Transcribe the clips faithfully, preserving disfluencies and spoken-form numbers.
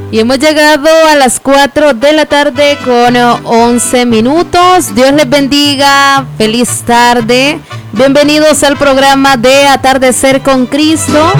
Y hemos llegado a las cuatro de la tarde con once minutos. Dios les bendiga. Feliz tarde. Bienvenidos al programa de Atardecer con Cristo.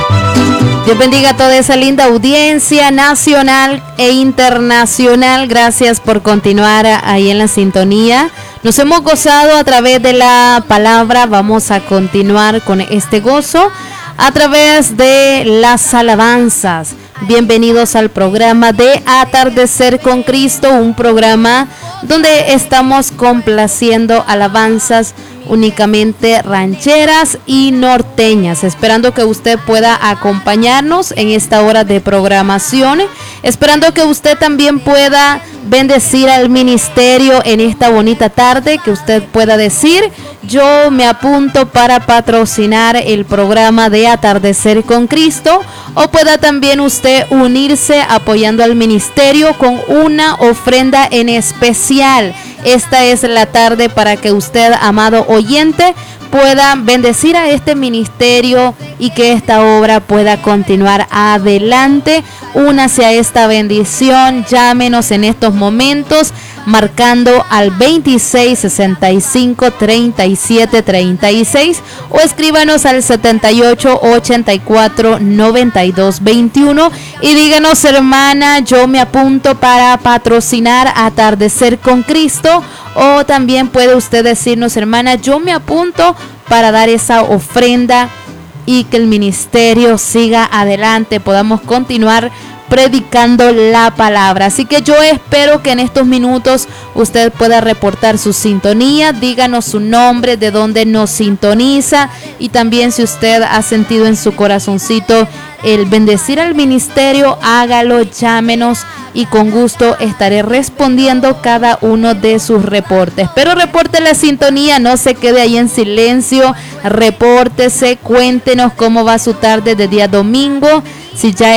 Dios bendiga a toda esa linda audiencia nacional e internacional. Gracias por continuar ahí en la sintonía. Nos hemos gozado a través de la palabra. Vamos a continuar con este gozo a través de las alabanzas. Bienvenidos al programa de Atardecer con Cristo, un programa donde estamos complaciendo alabanzas únicamente rancheras y norteñas, esperando que usted pueda acompañarnos en esta hora de programación, esperando que usted también pueda bendecir al ministerio en esta bonita tarde, que usted pueda decir: yo me apunto para patrocinar el programa de Atardecer con Cristo, o pueda también usted unirse apoyando al ministerio con una ofrenda en especial. Esta es la tarde para que usted, amado oyente, pueda bendecir a este ministerio y que esta obra pueda continuar adelante. Únase a esta bendición, llámenos en estos momentos marcando al veintiséis sesenta y cinco treinta y siete treinta y seis o escríbanos al setenta y ocho ochenta y cuatro noventa y dos veintiuno y díganos: hermana, yo me apunto para patrocinar Atardecer con Cristo. O también puede usted decirnos: hermana, yo me apunto para dar esa ofrenda y que el ministerio siga adelante, podamos continuar predicando la palabra. Así que yo espero que en estos minutos usted pueda reportar su sintonía, díganos su nombre, de dónde nos sintoniza, y también si usted ha sentido en su corazoncito el bendecir al ministerio, hágalo, llámenos y con gusto estaré respondiendo cada uno de sus reportes. Pero reporte la sintonía, no se quede ahí en silencio, repórtese, cuéntenos cómo va su tarde de día domingo, si ya